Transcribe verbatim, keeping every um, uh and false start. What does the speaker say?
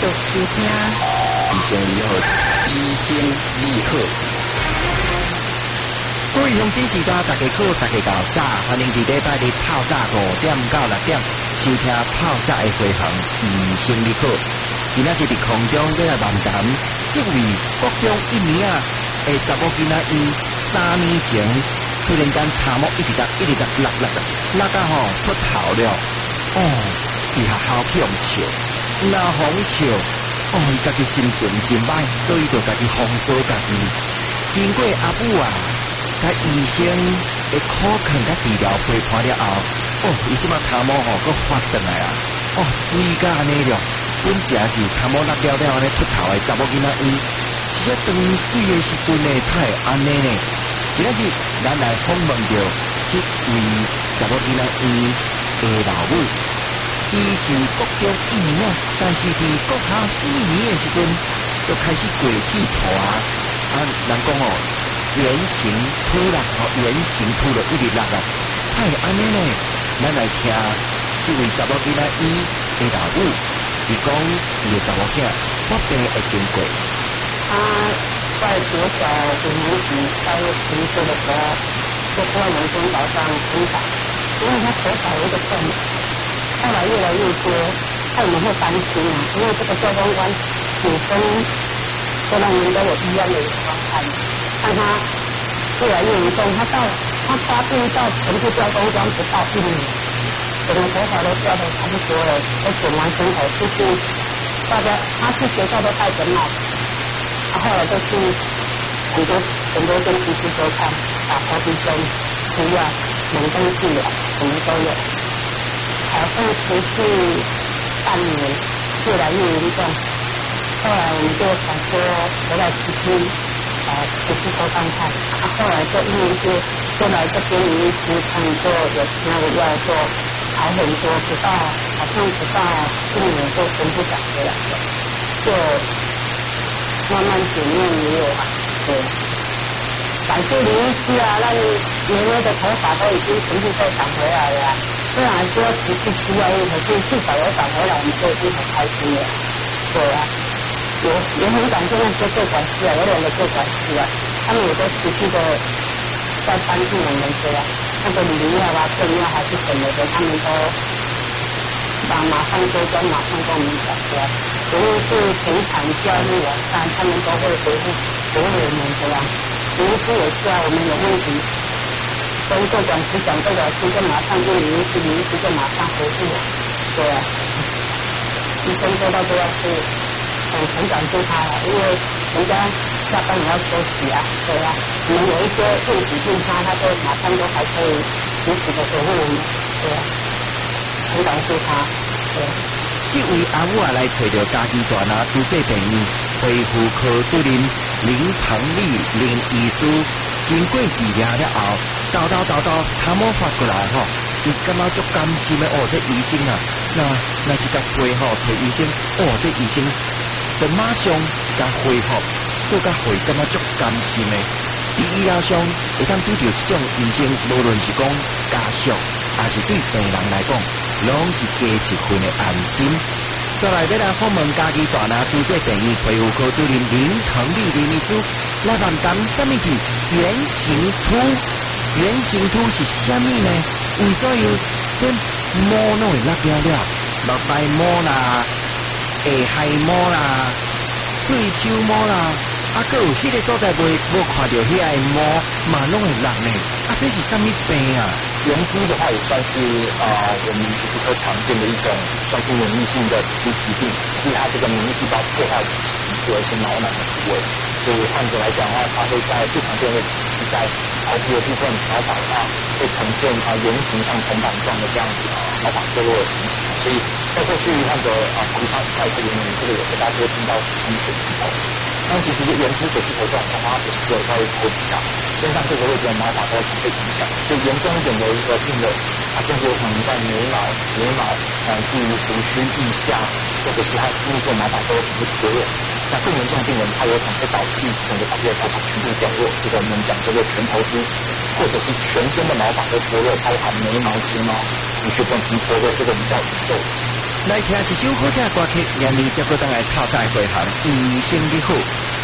续收听。 医生你好，医生你好。各位乡亲时代，大家好，大家搞早，欢迎伫礼拜日泡早五点到六点收听泡早的回航，医生你好。今仔是伫空中在来漫谈，这位国中一年啊的查某囡仔，伊三年前突然间头毛一直在一直在落落落到吼出头了，哦，伫学校去用笑，那红笑，哦，伊家己心情真歹，所以就家己封锁家己。经过阿母啊，甲医生的苦劝甲治疗陪伴了后，哦，伊即马头毛吼佫发转来啊，哦，水甲安尼了。本正是头毛落了了安尼出头的查某囡仔，伊是只长水的时阵呢，才会安尼呢。今仔日咱来访问到这位查某囡仔伊的老母，伊是国中一年啊，但是伫国校四年的时阵就开始过去拖啊，啊，人讲哦，圆形秃啦，哦，圆形秃了一直落啊，才会安尼呢。咱来听这位查某囡仔伊的老母。伊讲伊的查某囝发病会经过。 他在国小五年级大约十一岁的时候，就突然有一天早上很早，因为他头发有一个洞，后来越来越多，他们会担心啊，因为这个教官官女生都让人都有医院的眼光看，看他越来越严重，他到他发病到全部教官官不到一年。整个头发都掉得差不多了，都剪完身头出去，大家他去学校都戴着帽子，啊，后来就去很多很多跟皮肤科看，打头皮针、吃药、冷冻治疗，什么都有，好像持续半年，越来越严重。后来我们就想说回来吃鸡，啊，皮肤科看看，啊，后来就因为是就来这边林医师看，就有吃那个药做。好很多，不到好像不到一年就全部长回来了，就慢慢减面也有啊，对。感谢林医师啊，让爷爷的头发都已经全部都长回来了，虽然还是要持续吃药物，可是至少有长回来，我们就已经很开心了。对啊，也也很感谢那些各管事啊，有两个各管事啊，他们也都持续的在帮助我们这样。那个理药啊、正药还是什么的，他们都把马上追踪，马上跟我们讲出来。无论是平常教育晚上，他们都会回复回复我们这样。林医师也是啊，我们有问题跟各管师讲不了清，就马上跟林医师，林医师就马上回复我。对啊，医生做到这样是很很感谢他了，因为人家下班也要休息啊，对啊。我们有一些问题问他，他就马上都还可以及时的回复我们，对啊，很感谢他。对， 这位阿母啊来找到家己大拿主治病院恢复科主任林鹏利林医师，经过治疗了后，叨叨叨叨头毛发过来吼，伊感觉足甘心的哦，这医生啊，那那是甲配合找医生，哦，这医生就马上甲恢复，做甲回感觉足甘心的。伫医疗上会当拄到这种医生，无论是讲家属，还是对病人来讲，拢是加一份的安心。再来要来访问家己大拿主治病院恢复科主任林腾利林医师，来谈谈什么是圆形秃？圆形秃是什么呢？为什么这毛拢会落了了？目白毛啦，下頦毛啦，喙鬚毛啦。啊，佮有迄个所在袂无看到迄个毛，嘛拢会落呢。啊，这是什么病啊？ 圆秃的话也算是啊、呃、我们皮肤科常见的一种算是免疫性的皮肤疾病，是它这个免疫细胞破坏有一些毛囊的部位，所以患者来讲的话，它会在最常见的是在头皮的部分毛发的话会呈现啊圆形像铜板状的这样子啊毛发脱落的情形，所以在过去患者啊头上是块这个原因，这个有时候大家就会听到是水秃头。但其实圆秃水秃头这种情况，它不是只有在头皮上，身上各个位置的毛发都会被影响。所以严重一点的一个病人，他甚至有可能在眉毛、睫毛，乃至于胡须腋下，或者是他私密处毛发都有可能会脱落。那更严重的病人，他有可能会导致整个头皮的头发全部掉落，这个我们讲叫做全头秃，或者是全身的毛发都脱落，包含眉毛、睫毛、胡须都已经脱落，这个比较严重。 来听一首好听的歌曲，然后接过当来透早的回航，医生你好。